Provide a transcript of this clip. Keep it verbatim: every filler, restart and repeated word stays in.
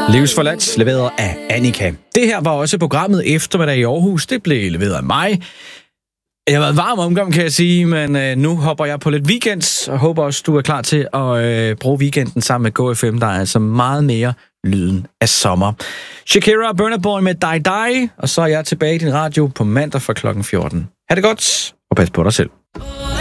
Livsforladt, leveret af Annika. Det her var også programmet Eftermiddag i Aarhus. Det blev leveret af mig. Jeg har været varm omgang, kan jeg sige, men øh, nu hopper jeg på lidt weekends, og håber også, du er klar til at øh, bruge weekenden sammen med Go F M, der er altså meget mere lyden af sommer. Shakira og Burna Boy med Die Die, og så er jeg tilbage i din radio på mandag fra klokken fjorten. Ha' det godt, og pas på dig selv.